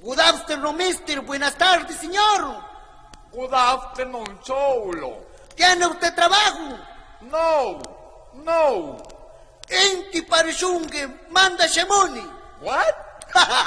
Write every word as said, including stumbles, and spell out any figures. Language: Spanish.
Good afternoon, mister. Buenas tardes, señor. Good afternoon, Cholo. ¿Tiene usted trabajo? No, no. Enti parishunge manda shemoni. What?